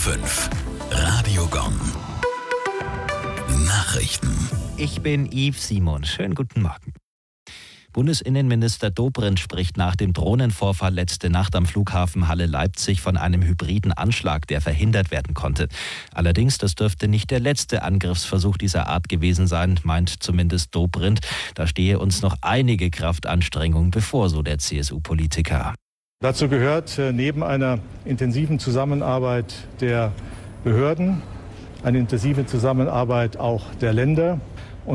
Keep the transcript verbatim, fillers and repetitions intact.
fünf. Radio Gong. Nachrichten. Ich bin Yves Simon. Schönen guten Morgen. Bundesinnenminister Dobrindt spricht nach dem Drohnenvorfall letzte Nacht am Flughafen Halle-Leipzig von einem hybriden Anschlag, der verhindert werden konnte. Allerdings, das dürfte nicht der letzte Angriffsversuch dieser Art gewesen sein, meint zumindest Dobrindt. Da stehe uns noch einige Kraftanstrengungen bevor, so der C S U-Politiker. Dazu gehört neben einer intensiven Zusammenarbeit der Behörden eine intensive Zusammenarbeit auch der Länder